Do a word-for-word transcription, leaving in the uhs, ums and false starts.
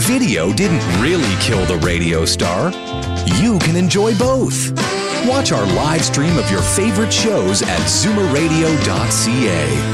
Video didn't really kill the radio star. You can enjoy both. Watch our live stream of your favorite shows at zoomer radio dot c a.